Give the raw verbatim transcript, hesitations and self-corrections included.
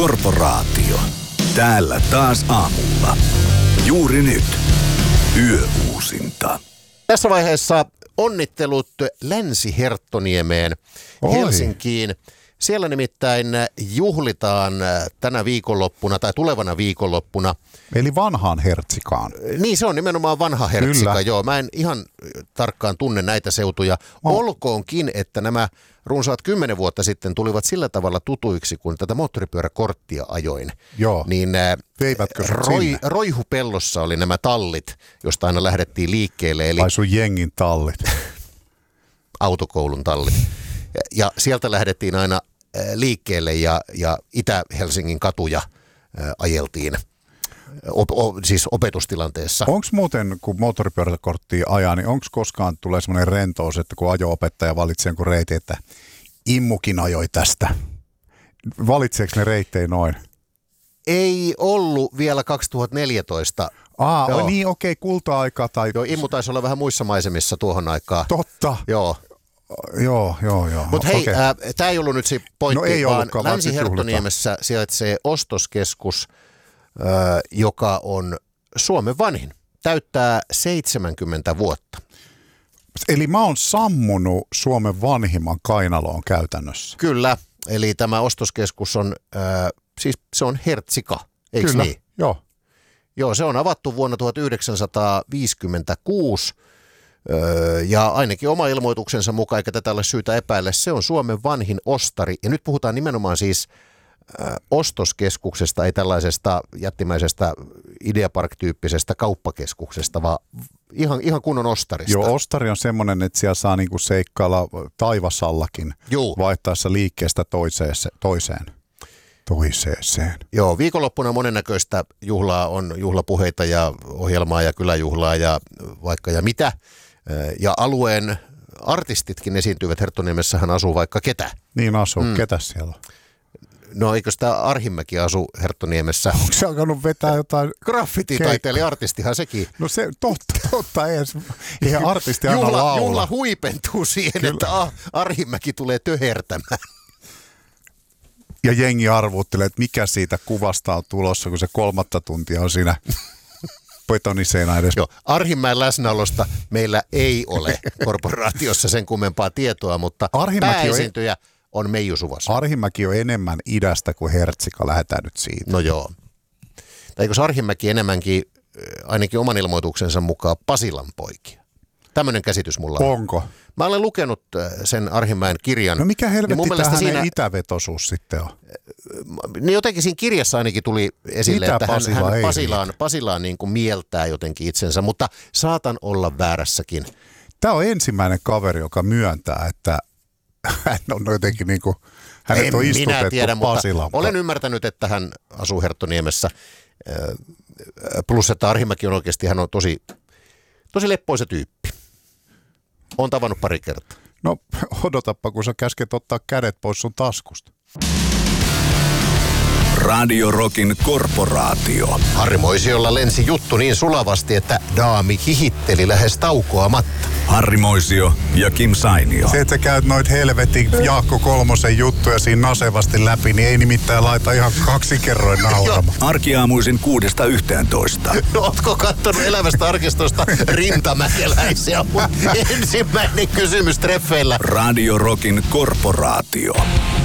Korporaatio. Täällä taas aamulla. Juuri nyt. Yöuusinta. Tässä vaiheessa onnittelut Länsi-Herttoniemeen, Oi. Helsinkiin. Siellä nimittäin juhlitaan tänä viikonloppuna tai tulevana viikonloppuna. Eli vanhaan Hertsikaan. Niin, se on nimenomaan vanha Hertsika, Kyllä. joo. Mä en ihan tarkkaan tunne näitä seutuja. Oh. Olkoonkin, että nämä runsaat kymmenen vuotta sitten tulivat sillä tavalla tutuiksi, kun tätä moottoripyöräkorttia ajoin. Joo. Niin Veivätkö sut roi, sinne? Roihupellossa oli nämä tallit, josta aina lähdettiin liikkeelle. Eli Vai sun jengin tallit? autokoulun tallit. Ja, ja sieltä lähdettiin aina äh, liikkeelle ja, ja Itä-Helsingin katuja äh, ajeltiin, op, o, siis opetustilanteessa. Onko muuten, kun moottoripyöräkorttia ajaa, niin onko koskaan tulee semmoinen rentous, että kun ajo-opettaja valitsee jonkun reitin, että Immukin ajoi tästä. Valitseeko ne reittejä noin? Ei ollut vielä kaksituhattaneljätoista. Aa, Joo. niin okei, okay, kulta-aika tai... Joo, Immu taisi olla vähän muissa maisemissa tuohon aikaan. Totta. Joo. Joo, joo, joo. Mutta hei, okay. äh, tämä ei ollut nyt se pointti, No ei vaan ollutkaan, vaan sit Länsi-Herttoniemessä sijaitsee ostoskeskus, äh, joka on Suomen vanhin. Täyttää seitsemänkymmentä vuotta. Eli mä oon sammunut Suomen vanhimman kainaloon käytännössä. Kyllä, eli tämä ostoskeskus on, äh, siis se on Hertsika, eikö Kyllä, niin? joo. Joo, se on avattu vuonna tuhatyhdeksänsataaviisikymmentäkuusi öö, ja ainakin oma ilmoituksensa mukaan, eikä tätä ole syytä epäillä, se on Suomen vanhin ostari. Ja nyt puhutaan nimenomaan siis äh, ostoskeskuksesta, ei tällaisesta jättimäisestä Ideapark-tyyppisestä kauppakeskuksesta, vaan ihan, ihan kunnon ostarista. Joo, ostari on semmoinen, että siellä saa niinku seikkailla taivasallakin Juu. vaihtaessa liikkeestä toiseen. toiseen. Toiseeseen. Joo, viikonloppuna monennäköistä juhlaa on juhlapuheita ja ohjelmaa ja kyläjuhlaa ja vaikka ja mitä. Ja alueen artistitkin esiintyvät. Herttoniemessähän asuu vaikka ketä. Niin asuu. Mm. Ketä siellä on? No eikö tämä Arhimäki asu Herttoniemessä? Onko se alkanut vetää jotain? Graffititaiteilija, artistihan sekin. No se, totta, totta. Eihän, eihän artisti aina Juhla, laula. juhla huipentuu siihen, Kyllä. että Arhimäki tulee töhertämään. Ja jengi arvuttelee, että mikä siitä kuvasta on tulossa, kun se kolmatta tuntia on siinä betoniseinä edes. Joo, Arhimäen läsnäolosta meillä ei ole korporaatiossa sen kummempaa tietoa, mutta pääesiintyjä on Meiju Suvas. Arhimäki on enemmän idästä kuin Hertsika, lähdetään nyt siitä. No joo. Tai eikö Arhimäki enemmänkin, ainakin oman ilmoituksensa mukaan, Pasilan poikia? Tämmöinen käsitys mulla on. Onko? Mä olen lukenut sen Arhimäen kirjan. No mikä helvetti niin tämä hänen siinä, itävetosuus sitten on? Niin jotenkin siinä kirjassa ainakin tuli esille, Itä että hän, Pasila hän ei Pasilaan, Pasilaan niin kuin mieltää jotenkin itsensä, mutta saatan olla väärässäkin. Tämä on ensimmäinen kaveri, joka myöntää, että hän on jotenkin niin kuin, hänet en on istutettu minä tiedä, Pasilaan. mutta olen ymmärtänyt, että hän asuu Herttoniemessä. Plus, että Arhimäki on oikeasti, hän on tosi, tosi leppoisa tyyppi. Olen tavannut pari kertaa. No odotappa, kun sä käsket ottaa kädet pois sun taskusta. Radio Rockin Korporaatio. Harri Moisiolla lensi juttu niin sulavasti, että daami hihitteli lähes taukoamatta. Harri Moisio ja Kim Sainio. Se, että sä käyt noit helvetin Jaakko Kolmosen juttuja siinä nasevasti läpi, niin ei nimittäin laita ihan kaksi kerroin nauramaan. Arkiaamuisin kuudesta yhteentoista. No, ootko kattonut elävästä arkistosta Rintamäkeläisiä? Ensimmäinen kysymys treffeillä. Radio Rockin Korporaatio.